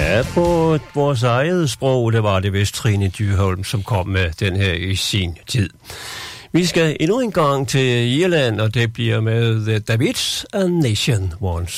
Ja, på vores eget sprog, det var det vist Trine Dyrholm, som kom med den her i sin tid. Vi skal endnu en gang til Irland, og det bliver med The Davids and Nation Once.